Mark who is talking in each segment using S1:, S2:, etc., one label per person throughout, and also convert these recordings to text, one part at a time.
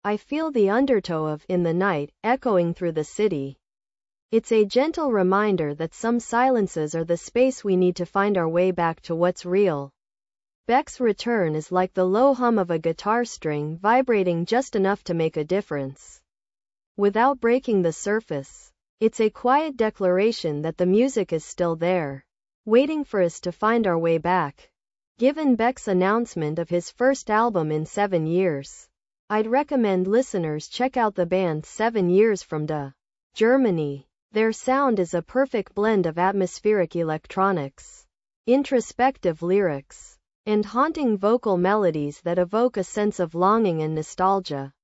S1: I feel the undertow of In the Night echoing through the city. It's a gentle reminder that some silences are the space we need to find our way back to what's real. Beck's return is like the low hum of a guitar string vibrating just enough to make a difference, without breaking the surface. It's a quiet declaration that the music is still there, waiting for us to find our way back. Given Beck's announcement of his first album in 7 years, I'd recommend listeners check out the band 7 Years from Germany. Their sound is a perfect blend of atmospheric electronics, introspective lyrics, and haunting vocal melodies that evoke a sense of longing and nostalgia.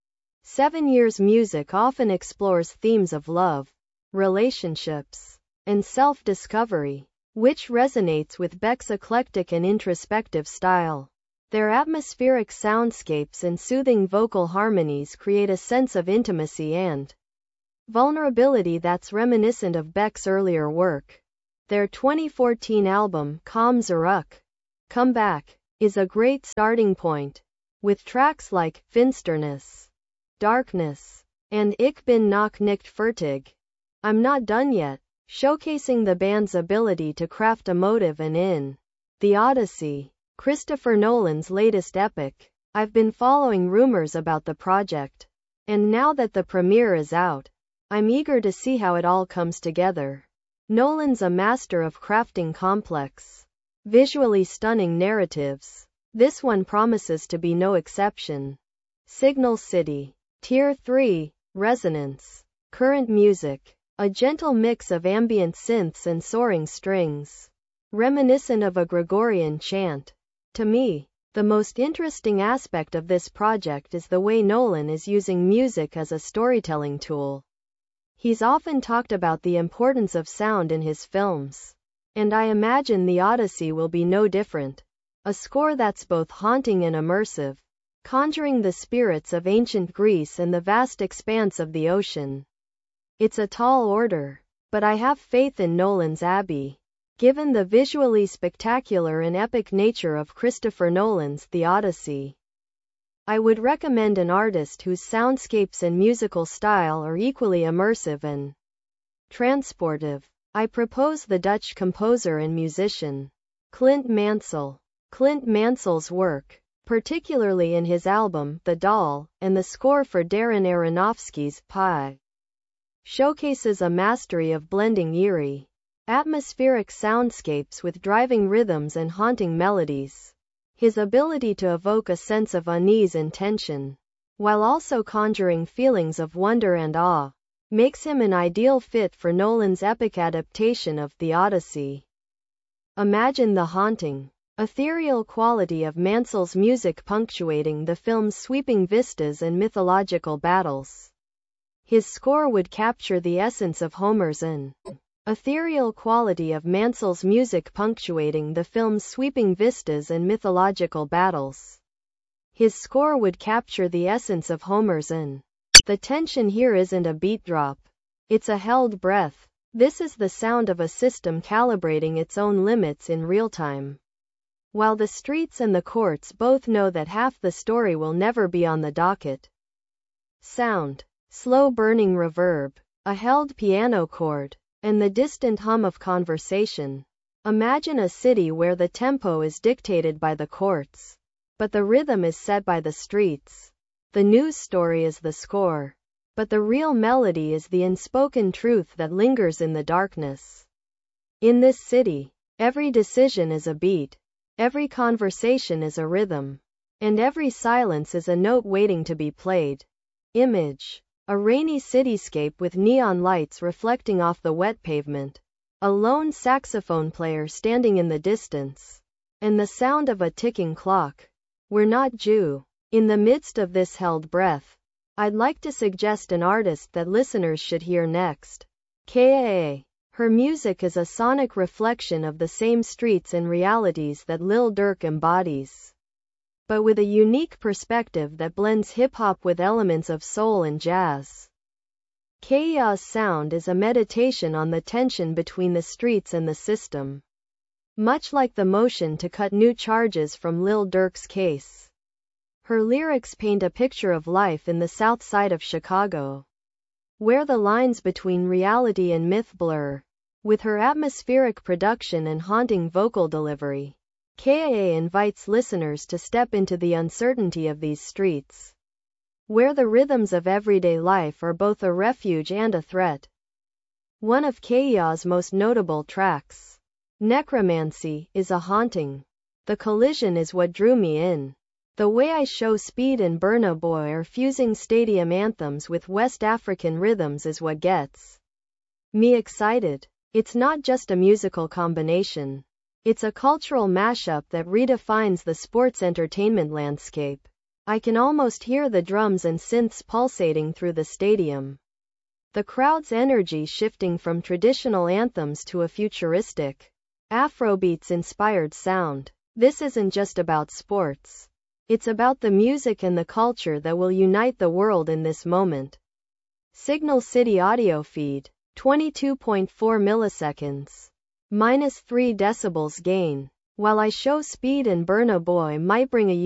S1: 7 Years' music often explores themes of love, relationships, and self-discovery, which resonates with Beck's eclectic and introspective style. Their atmospheric soundscapes and soothing vocal harmonies create a sense of intimacy and vulnerability that's reminiscent of Beck's earlier work. Their 2014 album, Komm zurück, Come Back, is a great starting point, with tracks like Finsternis, Darkness, and Ich bin noch nicht fertig, I'm Not Done Yet, showcasing the band's ability to craft emotive and in The Odyssey, Christopher Nolan's latest epic. I've been following rumors about the project, and now that the premiere is out, I'm eager to see how it all comes together. Nolan's a master of crafting complex, visually stunning narratives. This one promises to be no exception. Signal City. Tier 3, Resonance. Current music. A gentle mix of ambient synths and soaring strings, reminiscent of a Gregorian chant. To me, the most interesting aspect of this project is the way Nolan is using music as a storytelling tool. He's often talked about the importance of sound in his films, and I imagine The Odyssey will be no different. A score that's both haunting and immersive, conjuring the spirits of ancient Greece and the vast expanse of the ocean. It's a tall order, but I have faith in Nolan's Abbey. Given the visually spectacular and epic nature of Christopher Nolan's The Odyssey, I would recommend an artist whose soundscapes and musical style are equally immersive and transportive. I propose the Dutch composer and musician, Clint Mansell. Clint Mansell's work, particularly in his album The Doll, and the score for Darren Aronofsky's Pi, showcases a mastery of blending eerie, atmospheric soundscapes with driving rhythms and haunting melodies. His ability to evoke a sense of unease and tension, while also conjuring feelings of wonder and awe, makes him an ideal fit for Nolan's epic adaptation of The Odyssey. Imagine the haunting, ethereal quality of Mansell's music punctuating the film's sweeping vistas and mythological battles. His score would capture the essence of Homer's ethereal quality of Mansell's music punctuating the film's sweeping vistas and mythological battles. His score would capture the essence of Homer's The tension here isn't a beat drop. It's a held breath. This is the sound of a system calibrating its own limits in real time. While the streets and the courts both know that half the story will never be on the docket. Sound. Slow burning reverb, a held piano chord, and the distant hum of conversation. Imagine a city where the tempo is dictated by the courts, but the rhythm is set by the streets. The news story is the score, but the real melody is the unspoken truth that lingers in the darkness. In this city, every decision is a beat, every conversation is a rhythm, and every silence is a note waiting to be played. Image. A rainy cityscape with neon lights reflecting off the wet pavement, a lone saxophone player standing in the distance, and the sound of a ticking clock. We're not Jew. In the midst of this held breath, I'd like to suggest an artist that listeners should hear next. K.A. Her music is a sonic reflection of the same streets and realities that Lil Durk embodies, but with a unique perspective that blends hip-hop with elements of soul and jazz. K.A.'s sound is a meditation on the tension between the streets and the system, much like the motion to cut new charges from Lil Durk's case. Her lyrics paint a picture of life in the South Side of Chicago, where the lines between reality and myth blur. With her atmospheric production and haunting vocal delivery, KAA invites listeners to step into the uncertainty of these streets, where the rhythms of everyday life are both a refuge and a threat. One of KAA's most notable tracks, Necromancy, is a haunting. The collision is what drew me in. The way I Show Speed and Burna Boy are fusing stadium anthems with West African rhythms is what gets me excited. It's not just a musical combination. It's a cultural mashup that redefines the sports entertainment landscape. I can almost hear the drums and synths pulsating through the stadium, the crowd's energy shifting from traditional anthems to a futuristic, Afrobeats-inspired sound. This isn't just about sports. It's about the music and the culture that will unite the world in this moment. Signal City audio feed, 22.4 milliseconds. -3 decibels gain. While I Show Speed and Burna Boy might bring a